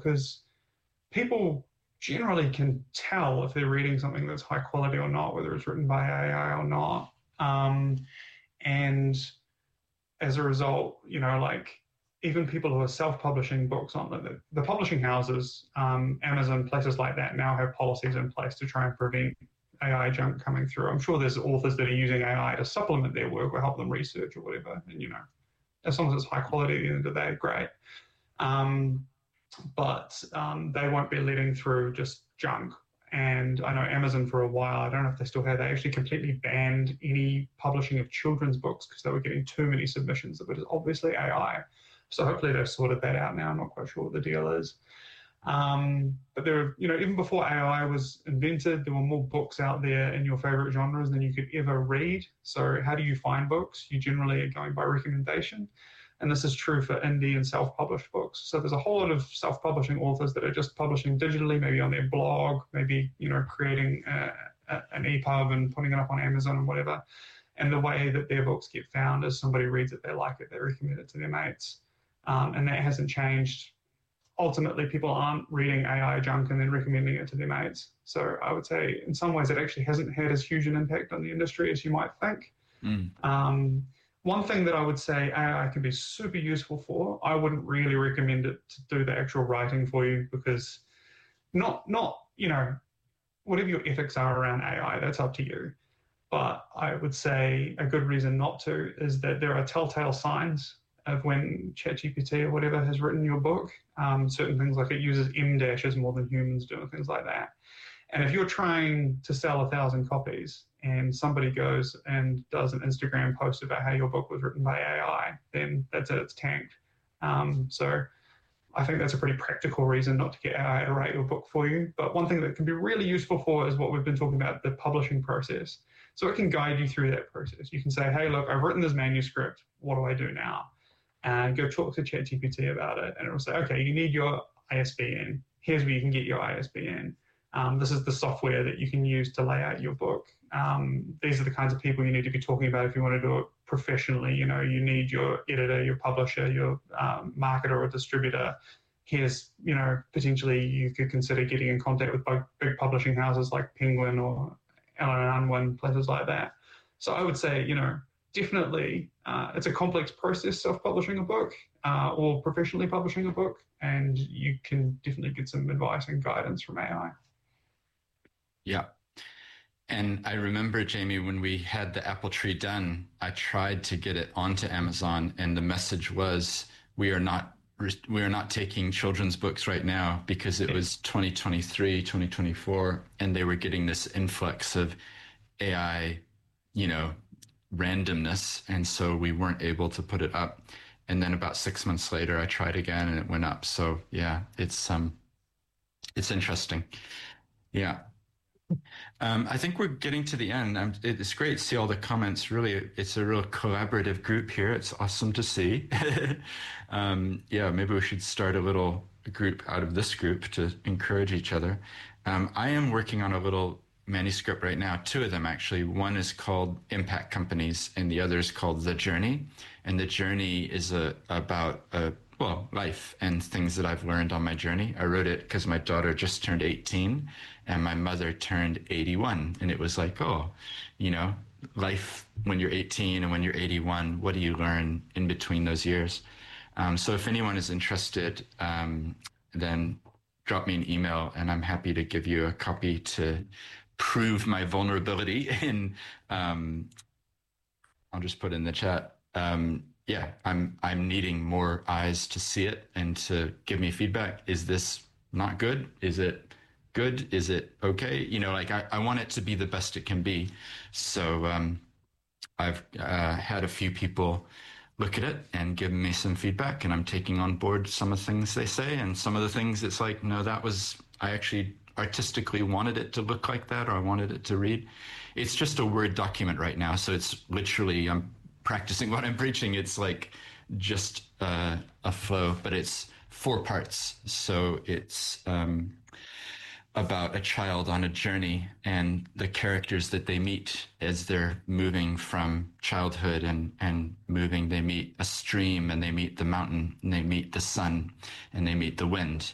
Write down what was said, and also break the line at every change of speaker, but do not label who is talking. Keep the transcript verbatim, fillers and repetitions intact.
because people generally can tell if they're reading something that's high quality or not, whether it's written by A I or not. Um, and as a result, you know, like even people who are self-publishing books on the, the publishing houses, um, Amazon, places like that now have policies in place to try and prevent A I junk coming through. I'm sure there's authors that are using A I to supplement their work or help them research or whatever. And, you know, as long as it's high quality at the end of the day, great. Um, but um, they won't be letting through just junk. And I know Amazon for a while, I don't know if they still have, they actually completely banned any publishing of children's books because they were getting too many submissions of it. It's obviously A I. So hopefully they've sorted that out now. I'm not quite sure what the deal is. Um, but there are, you know, even before A I was invented, there were more books out there in your favorite genres than you could ever read. So how do you find books? You generally are going by recommendation. And this is true for indie and self-published books. So there's a whole lot of self-publishing authors that are just publishing digitally, maybe on their blog, maybe, you know, creating a, a, an E P U B and putting it up on Amazon and whatever. And the way that their books get found is somebody reads it, they like it, they recommend it to their mates. Um, and that hasn't changed. Ultimately, people aren't reading A I junk and then recommending it to their mates. So I would say in some ways it actually hasn't had as huge an impact on the industry as you might think. Mm. Um, One thing that I would say A I can be super useful for, I wouldn't really recommend it to do the actual writing for you because not, not you know, whatever your ethics are around A I, that's up to you. But I would say a good reason not to is that there are telltale signs of when ChatGPT or whatever has written your book. Um, certain things like it uses em dashes more than humans do and things like that. And if you're trying to sell a thousand copies and somebody goes and does an Instagram post about how your book was written by A I, then that's it, it's tanked. Um, so I think that's a pretty practical reason not to get A I to write your book for you. But one thing that can be really useful for is what we've been talking about, the publishing process. So it can guide you through that process. You can say, hey, look, I've written this manuscript. What do I do now? And go talk to ChatGPT about it. And it will say, okay, you need your I S B N. Here's where you can get your I S B N. Um, this is the software that you can use to lay out your book. Um, these are the kinds of people you need to be talking about if you want to do it professionally. You know, you need your editor, your publisher, your um, marketer or distributor. Here's, you know, potentially you could consider getting in contact with big publishing houses like Penguin or Allen and Unwin, places like that. So I would say, you know, definitely uh, it's a complex process self-publishing a book uh, or professionally publishing a book, and you can definitely get some advice and guidance from A I.
Yeah. And I remember, Jamie, when we had the apple tree done, I tried to get it onto Amazon, and the message was, we are not we are not taking children's books right now, because it was twenty twenty-three, twenty twenty-four, and they were getting this influx of A I, you know, randomness. And so we weren't able to put it up. And then about six months later, I tried again and it went up. So yeah, it's, um, it's interesting. Yeah. Um, I think we're getting to the end. Um, it's great to see all the comments. Really, it's a real collaborative group here. It's awesome to see. um, yeah, maybe we should start a little group out of this group to encourage each other. Um, I am working on a little manuscript right now, two of them actually. One is called Impact Companies and the other is called The Journey. And The Journey is a, about a well, life and things that I've learned on my journey. I wrote it because my daughter just turned eighteen and my mother turned eighty-one. And it was like, oh, you know, life when you're eighteen and when you're eighty-one, what do you learn in between those years? Um, so if anyone is interested, um, then drop me an email and I'm happy to give you a copy to prove my vulnerability. And um, I'll just put in the chat. Um, yeah, I'm I'm needing more eyes to see it and to give me feedback. Is this not good? Is it good? Is it okay? You know, like I, I want it to be the best it can be. So um, I've uh, had a few people look at it and give me some feedback, and I'm taking on board some of the things they say, and some of the things it's like, no, that was, I actually artistically wanted it to look like that, or I wanted it to read. It's just a Word document right now, so it's literally, I'm practicing what I'm preaching. It's like just uh, a flow, but it's four parts. So it's um, about a child on a journey and the characters that they meet as they're moving from childhood and, and moving. They meet a stream and they meet the mountain and they meet the sun and they meet the wind.